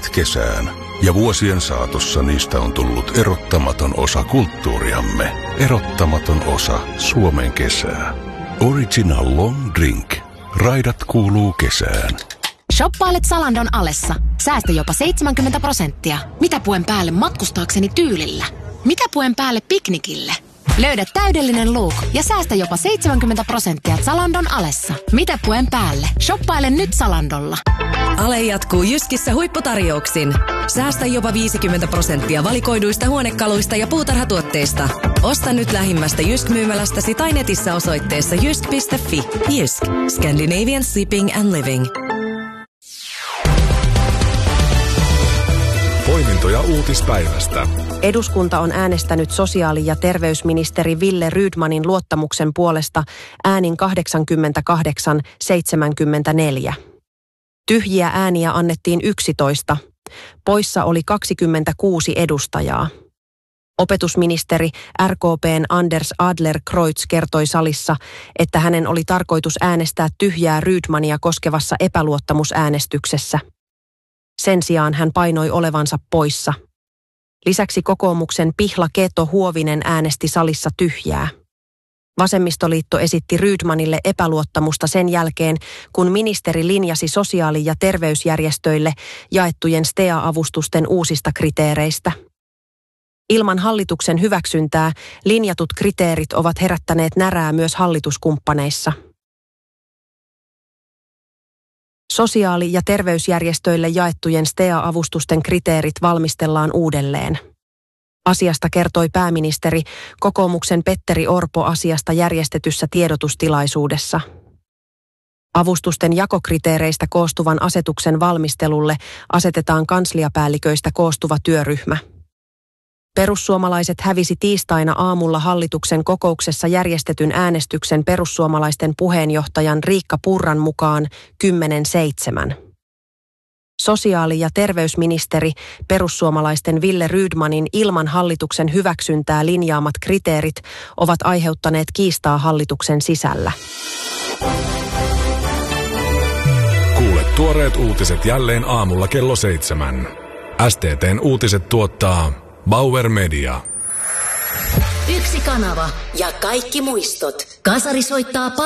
kutsuneet kesään, ja vuosien saatossa niistä on tullut erottamaton osa kulttuuriamme, erottamaton osa Suomen kesää. Original Long Drink. Raidat kuuluu kesään. Shoppailet Zalandon alessa. Säästö jopa 70%. Mitä puen päälle matkustaakseni tyylillä? Mitä puen päälle piknikille? Löydä täydellinen look ja säästä jopa 70% Zalandon alessa. Mitä puen päälle? Shoppaile nyt Zalandolla. Ale jatkuu Jyskissä huipputarjouksin. Säästä jopa 50% valikoiduista huonekaluista ja puutarhatuotteista. Osta nyt lähimmästä Jysk-myymälästäsi tai netissä osoitteessa jysk.fi. Jysk. Scandinavian Sleeping and Living. Poimintoja uutispäivästä. Eduskunta on äänestänyt sosiaali- ja terveysministeri Wille Rydmanin luottamuksen puolesta äänin 88-74. Tyhjiä ääniä annettiin 11. Poissa oli 26 edustajaa. Opetusministeri RKP:n Anders Adlercreutz kertoi salissa, että hänen oli tarkoitus äänestää tyhjää Rydmania koskevassa epäluottamusäänestyksessä. Sen sijaan hän painoi olevansa poissa. Lisäksi kokoomuksen Pihla Keto-Huovinen äänesti salissa tyhjää. Vasemmistoliitto esitti Rydmanille epäluottamusta sen jälkeen, kun ministeri linjasi sosiaali- ja terveysjärjestöille jaettujen STEA-avustusten uusista kriteereistä. Ilman hallituksen hyväksyntää linjatut kriteerit ovat herättäneet närää myös hallituskumppaneissa. Sosiaali- ja terveysjärjestöille jaettujen STEA-avustusten kriteerit valmistellaan uudelleen. Asiasta kertoi pääministeri kokoomuksen Petteri Orpo asiasta järjestetyssä tiedotustilaisuudessa. Avustusten jakokriteereistä koostuvan asetuksen valmistelulle asetetaan kansliapäälliköistä koostuva työryhmä. Perussuomalaiset hävisi tiistaina aamulla hallituksen kokouksessa järjestetyn äänestyksen perussuomalaisten puheenjohtajan Riikka Purran mukaan 10-7. Sosiaali- ja terveysministeri perussuomalaisten Wille Rydmanin ilman hallituksen hyväksyntää linjaamat kriteerit ovat aiheuttaneet kiistaa hallituksen sisällä. Kuule tuoreet uutiset jälleen aamulla kello 7. STT:n uutiset tuottaa Bauer Media. Yksi kanava ja kaikki muistot. Kasari soittaa